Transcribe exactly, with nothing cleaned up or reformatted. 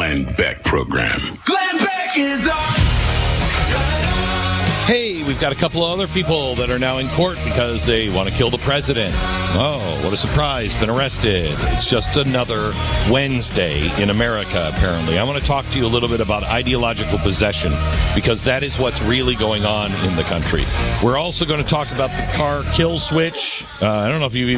Glenn Beck program. Glenn Beck is on. Hey, we've got a couple of other people that are now in court because they want to kill the president. Oh, what a surprise. Been arrested. It's just another Wednesday in America, apparently. I want to talk to you a little bit about ideological possession because that is what's really going on in the country. We're also going to talk about the car kill switch. Uh, I don't know if you've